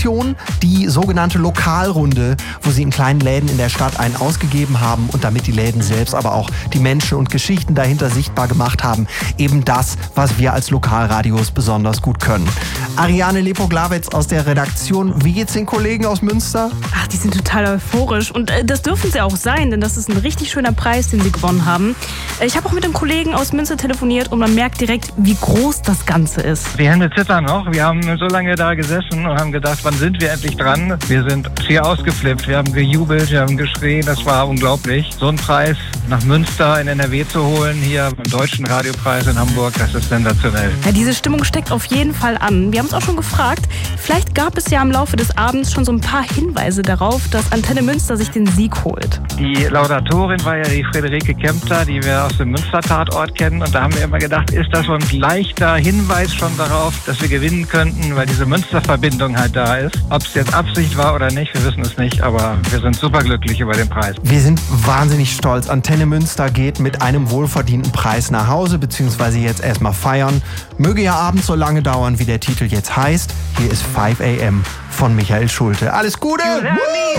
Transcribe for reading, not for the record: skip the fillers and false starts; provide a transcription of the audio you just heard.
Aktion, die sogenannte Lokalrunde, wo sie in kleinen Läden in der Stadt einen ausgegeben haben und damit die Läden selbst, aber auch die Menschen und Geschichten dahinter sichtbar gemacht haben. Eben das, was wir als Lokalradios besonders gut können. Ariane Lepo-Glawetz aus der Redaktion. Wie geht's den Kollegen aus Münster? Ach, die sind total euphorisch und das dürfen sie auch sein, denn das ist ein richtig schöner Preis, den sie gewonnen haben. Ich habe auch mit dem Kollegen aus Münster telefoniert und man merkt direkt, wie groß das Ganze ist. Die Hände zittern noch. Wir haben so lange da gesessen und haben gedacht, wann sind wir endlich dran? Wir sind hier ausgeflippt, wir haben gejubelt, wir haben geschrien, das war unglaublich. So einen Preis nach Münster in NRW zu holen, hier beim Deutschen Radiopreis in Hamburg, das ist sensationell. Ja, diese Stimmung steckt auf jeden Fall an. Wir haben uns auch schon gefragt, vielleicht gab es ja im Laufe des Abends schon so ein paar Hinweise darauf, dass Antenne Münster sich den Sieg holt. Die Laudatorin war ja die Friederike Kempter, die wir aus dem Münster-Tatort kennen. Und da haben wir immer gedacht, ist das so ein leichter Hinweis schon darauf, dass wir gewinnen könnten, weil diese Münster-Verbindung halt da ist. Ob es jetzt Absicht war oder nicht, wir wissen es nicht, aber wir sind superglücklich über den Preis. Wir sind wahnsinnig stolz. Antenne Münster geht mit einem wohlverdienten Preis nach Hause, beziehungsweise jetzt erstmal feiern. Möge Ihr Abend so lange dauern, wie der Titel jetzt heißt. Hier ist 5 AM von Michael Schulte. Alles Gute!